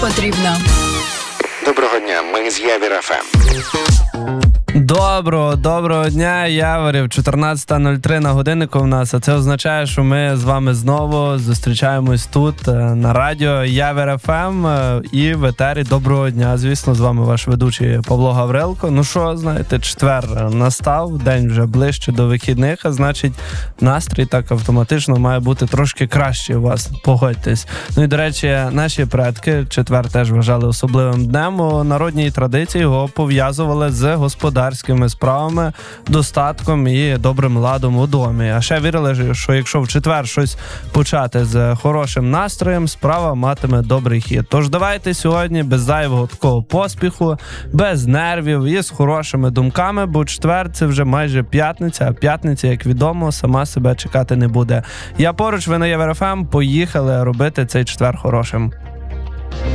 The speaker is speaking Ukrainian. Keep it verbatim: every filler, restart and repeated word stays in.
потрібно. Доброго дня, ми з Явір еф ем. Доброго, доброго дня, Яворів. чотирнадцята нуль три на годиннику в нас, а це означає, що ми з вами знову зустрічаємось тут на радіо Явір еф ем і в етері. Доброго дня, звісно, з вами ваш ведучий Павло Гаврилко. Ну що, знаєте, четвер настав, день вже ближче до вихідних, а значить настрій так автоматично має бути трошки краще у вас, погодьтесь. Ну і, до речі, наші предки четвер теж вважали особливим днем. У народній традиції його пов'язували з господарством, господарськими справами, достатком і добрим ладом у домі. А ще вірили, що якщо в четвер щось почати з хорошим настроєм, справа матиме добрий хід. Тож давайте сьогодні без зайвого такого поспіху, без нервів і з хорошими думками, бо четвер це вже майже п'ятниця, а п'ятниця, як відомо, сама себе чекати не буде. Я поруч, ви на Явір еф ем, поїхали робити цей четвер хорошим.